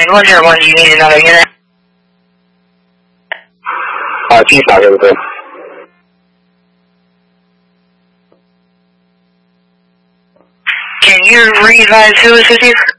101, do you need another unit? Chief, not here with it. Can you re-advise who is with you?